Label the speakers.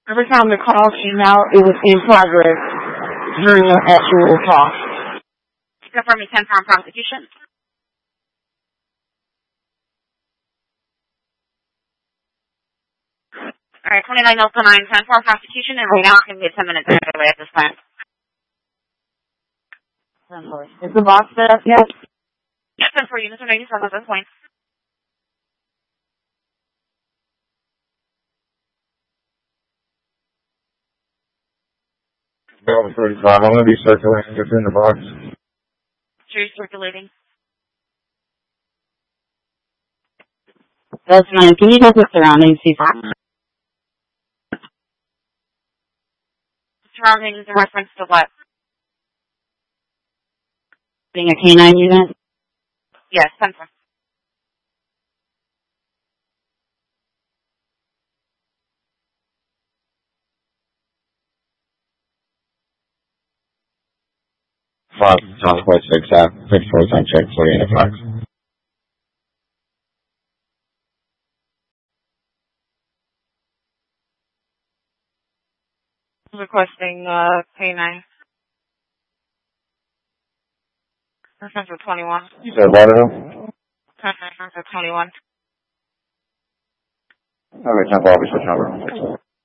Speaker 1: Every time the call came out, it was in progress during the actual talk.
Speaker 2: Confirming 10-pound prosecution. All right, 29 Delta 9, 10-pound prosecution, and right now it's going to be a 10-minute delay at this time.
Speaker 1: Is the box set up yet?
Speaker 2: Yes, 10 for units are 97 at this point.
Speaker 3: Delta 35, I'm going to be circulating within the box.
Speaker 2: Sure, you're circulating.
Speaker 1: That's fine. Can you check the surroundings, C4?
Speaker 2: Surroundings in reference to what?
Speaker 1: Being a canine unit?
Speaker 2: Yes, 10 for.
Speaker 3: Southwest 6 Ave, 54 time check, 48 o'clock.
Speaker 2: Requesting K9. Reference to 21.
Speaker 3: You said Waterville?
Speaker 2: Reference to 21.
Speaker 3: Okay, 10 for officer number.